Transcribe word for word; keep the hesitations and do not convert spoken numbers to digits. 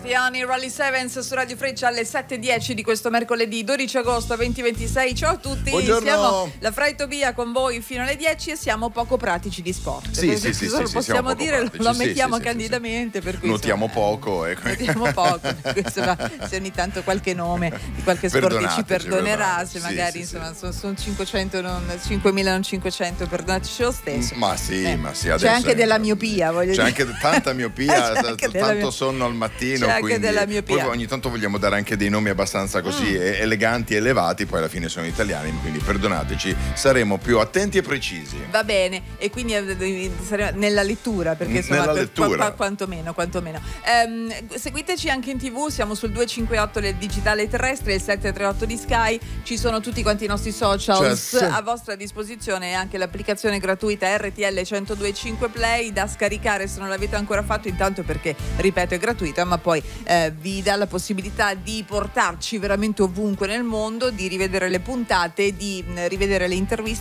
Martiani, Rally Sevens su Radio Freccia alle sette e dieci di questo mercoledì dodici agosto duemilaventisei. Ciao a tutti. Buongiorno. Siamo la Fra e Tobia con voi fino alle dieci e siamo poco pratici di sport. Sì, sì, sì, lo sì, possiamo sì, dire, pratici. lo ammettiamo sì, sì, candidamente. Sì, per sì. cui Nuotiamo insomma, poco. Eh. Nuotiamo poco. Questo va, se ogni tanto qualche nome di qualche sport che ci perdonerà, se magari sì, insomma sì, sì. sono cinquecento, non, cinquemila non cinquecento, perdonateci lo stesso. Ma sì, eh. ma sì. C'è anche della miopia, voglio c'è dire. Anche tanta miopia, C'è anche tanto della... sonno al mattino. C'è quindi anche della miopia. Poi ogni tanto vogliamo dare anche dei nomi abbastanza così mm. eleganti e elevati, poi alla fine sono italiani, quindi perdonateci, saremo più attenti e precisi. Va bene, e quindi saremo nella lettura, perché insomma nella per, lettura. Qua, qua, quantomeno, quantomeno. Ehm, seguiteci anche in tv, siamo sul duecentocinquantotto del digitale terrestre, il settecentotrentotto di Sky, ci sono tutti quanti i nostri social cioè, a vostra disposizione e anche l'applicazione gratuita R T L centodue e cinque Play da scaricare se non l'avete ancora fatto, intanto perché ripeto è gratuita, ma poi eh, vi dà la possibilità di portarci veramente ovunque nel mondo, di rivedere le puntate, di mh, rivedere le interviste